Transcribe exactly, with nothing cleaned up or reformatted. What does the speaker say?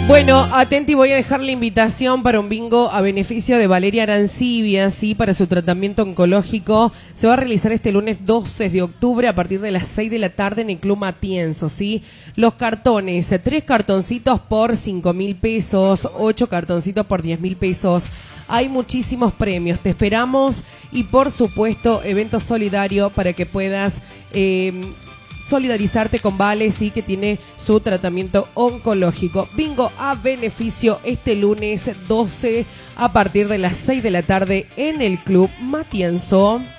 Bueno, atenti, voy a dejar la invitación para un bingo a beneficio de Valeria Arancibia, ¿sí? Para su tratamiento oncológico. Se va a realizar este lunes doce de octubre a partir de las seis de la tarde en el Club Matienzo, ¿sí? Los cartones, tres cartoncitos por cinco mil pesos, ocho cartoncitos por diez mil pesos. Hay muchísimos premios, te esperamos y por supuesto evento solidario para que puedas eh, solidarizarte con Vale, sí, que tiene su tratamiento oncológico. Bingo a beneficio este lunes doce a partir de las seis de la tarde en el Club Matienzo.